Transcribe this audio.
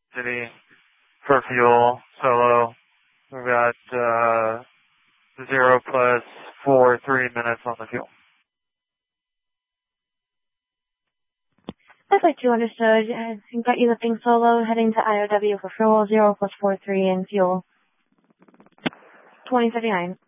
City for fuel, solo. We've got 0 plus 3 minutes on the fuel. That's like 2 understood. You've got you lifting solo, heading to IOW for fuel, 0 plus 3 in fuel. 2059.